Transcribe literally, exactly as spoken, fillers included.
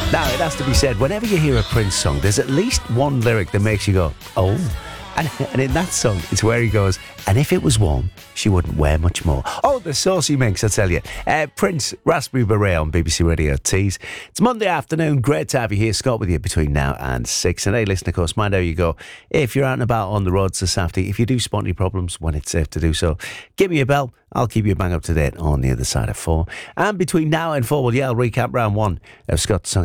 Now, it has to be said, whenever you hear a Prince song, there's at least one lyric that makes you go, oh. And, and in that song, it's where he goes, and if it was warm, she wouldn't wear much more. Oh, the saucy minx, I tell you. Uh, Prince, Raspberry Beret on B B C Radio Tees. It's Monday afternoon. Great to have you here. Scott with you between now and six. And hey, listen, of course, mind how you go. If you're out and about on the roads this afternoon, if you do spot any problems when it's safe to do so, give me a bell. I'll keep you bang up to date on the other side of four. And between now and four, well, yeah, I'll recap round one of Scott's song.